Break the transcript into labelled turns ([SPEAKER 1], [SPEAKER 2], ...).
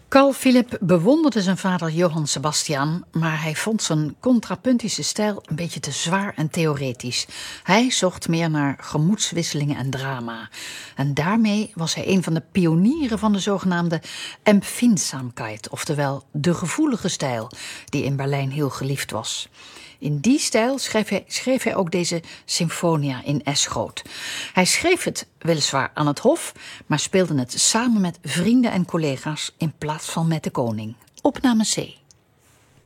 [SPEAKER 1] Carl Philipp bewonderde zijn vader Johann Sebastian, maar hij vond zijn contrapuntische stijl een beetje te zwaar en theoretisch. Hij zocht meer naar gemoedswisselingen en drama. En daarmee was hij een van de pionieren van de zogenaamde Empfindsamkeit, oftewel de gevoelige stijl, die in Berlijn heel geliefd was. In die stijl schreef hij ook deze Sinfonia in S-groot. Hij schreef het weliswaar aan het hof, maar speelde het samen met vrienden en collega's in plaats van met de koning. Opname C.